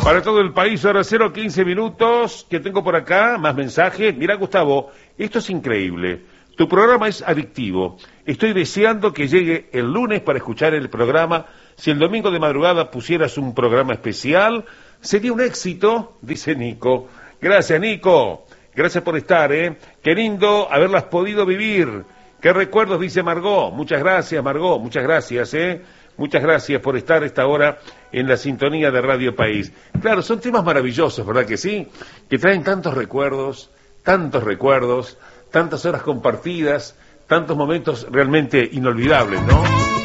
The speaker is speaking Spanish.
Para todo el país, ahora 0:15 minutos, que tengo por acá, más mensajes. Mira, Gustavo, esto es increíble. Tu programa es adictivo. Estoy deseando que llegue el lunes para escuchar el programa. Si el domingo de madrugada pusieras un programa especial, sería un éxito, dice Nico. Gracias, Nico. Gracias por estar, ¿eh? Qué lindo haberlas podido vivir. Qué recuerdos, dice Margot. Muchas gracias, Margot. Muchas gracias, ¿eh? Muchas gracias por estar esta hora en la sintonía de Radio País. Claro, son temas maravillosos, ¿verdad que sí? Que traen tantos recuerdos, tantas horas compartidas, tantos momentos realmente inolvidables, ¿no?